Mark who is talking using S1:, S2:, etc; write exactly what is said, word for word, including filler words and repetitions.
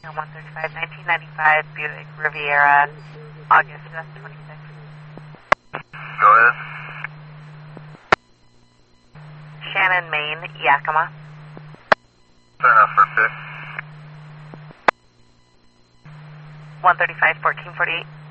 S1: one thirty-five, nineteen ninety-five, Buick Riviera, August twenty-sixth.
S2: Go ahead.
S1: Shannon, Maine, Yakima.
S2: Turn off for pick.
S1: one thirty-five, fourteen forty-eight.